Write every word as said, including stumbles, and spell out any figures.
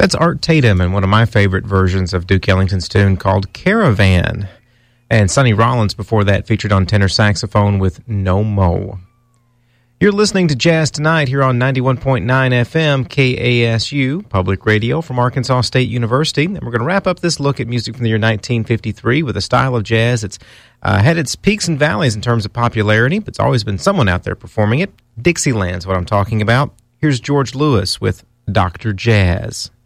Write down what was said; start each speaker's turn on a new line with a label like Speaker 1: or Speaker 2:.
Speaker 1: That's Art Tatum and one of my favorite versions of Duke Ellington's tune called Caravan. And Sonny Rollins before that featured on tenor saxophone with No Mo. You're listening to Jazz Tonight here on ninety-one point nine F M K A S U, public radio from Arkansas State University. And we're going to wrap up this look at music from the year nineteen fifty-three with a style of jazz that's uh, had its peaks and valleys in terms of popularity, but it's always been someone out there performing it. Dixieland's what I'm talking about. Here's George Lewis with Doctor Jazz.